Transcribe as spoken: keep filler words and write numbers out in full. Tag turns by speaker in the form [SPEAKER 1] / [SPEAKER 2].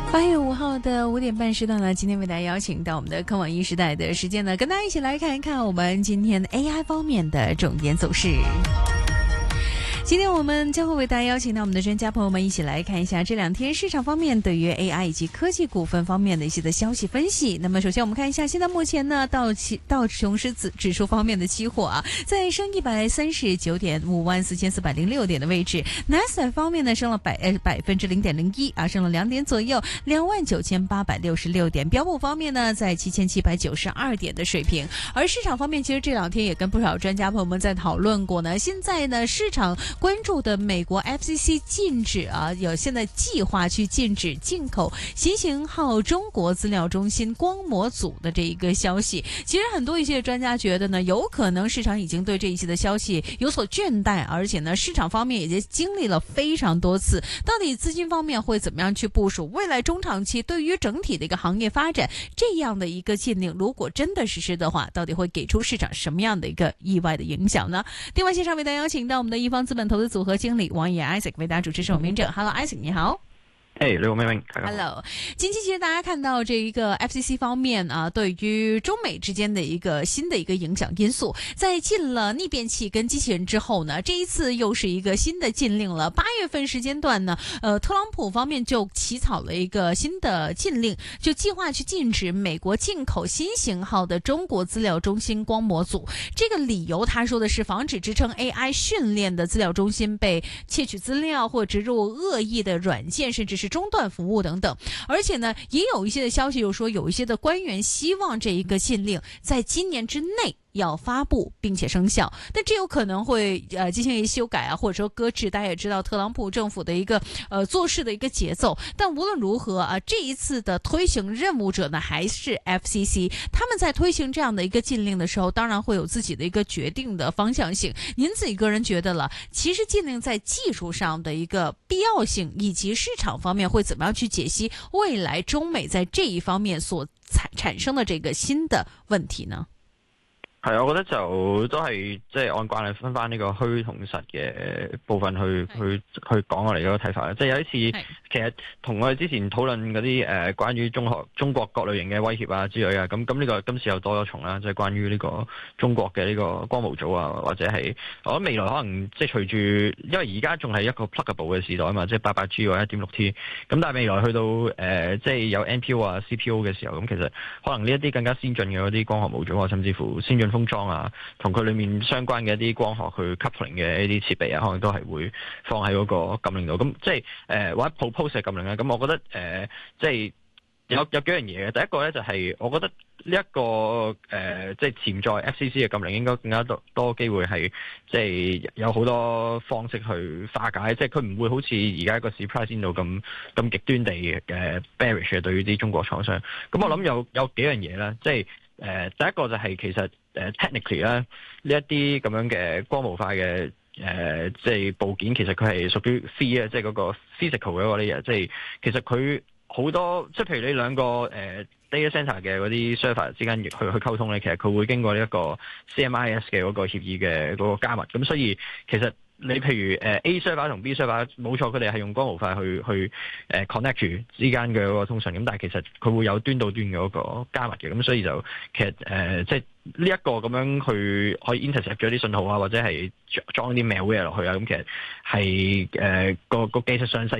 [SPEAKER 1] 八月五号的五点半时段呢，今天为大家邀请到我们的科网一时代的时间呢，跟大家一起来看一看我们今天 A I 方面的重点走势。今天我们将会为大家邀请到我们的专家朋友们一起来看一下这两天市场方面对于 A I 以及科技股份方面的一些的消息分析。那么首先我们看一下现在目前呢道奇道琼斯指指数方面的期货啊，在升一百三十九点五万四千四百零六点的位置，纳斯达克方面呢升了百呃百分之零点零一啊，升了两点左右，两万九千八百六十六点。标普方面呢在七千七百九十二点的水平。而市场方面，其实这两天也跟不少专家朋友们在讨论过呢，现在呢市场关注的美国 F C C 禁止啊，有现在计划去禁止进口新型号中国资料中心光模组的这一个消息。其实很多一些专家觉得呢，有可能市场已经对这一些的消息有所倦怠，而且呢市场方面已经经历了非常多次，到底资金方面会怎么样去部署未来中长期对于整体的一个行业发展，这样的一个禁令如果真的实施的话，到底会给出市场什么样的一个意外的影响呢？电话线上为大家邀请到我们的一方资本投资组合经理王野 Isaac 为大家主持首名者。Hello Isaac， 你好。
[SPEAKER 2] 哎，刘妹妹
[SPEAKER 1] ，Hello。近期其实大家看到这一个 F C C 方面啊，对于中美之间的一个新的一个影响因素，在禁了逆变器跟机器人之后呢，这一次又是一个新的禁令了。八月份时间段呢，呃，特朗普方面就起草了一个新的禁令，就计划去禁止美国进口新型号的中国资料中心光模组。这个理由他说的是防止支撑 A I 训练的资料中心被窃取资料或植入恶意的软件，甚至是中断服务等等。而且呢，也有一些的消息又说，有一些的官员希望这一个禁令在今年之内要发布并且生效，但这有可能会呃进行一些修改啊，或者说搁置。大家也知道特朗普政府的一个呃做事的一个节奏，但无论如何啊，这一次的推行任务者呢还是 F C C， 他们在推行这样的一个禁令的时候，当然会有自己的一个决定的方向性。您自己个人觉得了，其实禁令在技术上的一个必要性，以及市場方面會怎麼樣去解析未來中美在這一方面所產產生的這個新的問題呢？
[SPEAKER 2] 係啊，我覺得就都係即係按慣例分翻呢個虛同實嘅部分去去去講我哋嗰個睇法啦。即係有一次，其實同我哋之前討論嗰啲誒關於中學中國各類型嘅威脅啊之類啊，咁咁呢個今次又多咗重啦，即係關於呢個中國嘅呢個光模組啊，或者係我覺得未來可能即係隨住，因為而家仲係一個 pluggable 嘅時代啊嘛，即係八百 G 或者一點六 T， 咁但係未來去到誒、呃、即係有 N P U 啊 C P U 嘅時候，咁其實可能呢一啲更加先進嘅嗰啲光學模組啊，甚至乎先進封裝啊，同佢裏面相關嘅一啲光學去 coupling 嘅一啲設備啊，可能都係會放喺嗰個禁令度。咁即係誒、呃、或者 propose 嘅禁令咧，咁我覺得誒、呃、即係有有幾樣嘢嘅。第一個咧就係、是、我覺得呢、這、一個誒、呃、即係潛在 F C C 嘅禁令應該更加多多機會係即係有好多方式去化解，即係佢唔會好似而家個市 price 先到咁咁極端地嘅 bearish 嘅對於啲中國廠商。咁我諗有有幾樣嘢咧，即係。誒、呃、第一個就係其實誒、呃、technically 咧呢一啲咁樣嘅光模塊嘅誒即係部件，其實佢係屬於 phy 啊，即係嗰個 physical 嘅嗰啲嘢，即係其實佢好多即係譬如你兩個誒、呃、data center 嘅嗰啲 server 之間去去溝通咧，其實佢會經過呢一個 C M I S 嘅嗰個協議嘅嗰個加密，咁所以其實你譬如誒 A server 同 B server 冇錯，佢哋係用光模塊去去誒 connect 住之間嘅嗰個通訊，咁但係其實佢會有端到端嘅嗰個加密嘅，咁所以就其實誒、呃、即係呢一個咁樣去可以 intercept 咗啲信號啊，或者係裝啲 malware 落去啊，咁其實係誒個個技術上細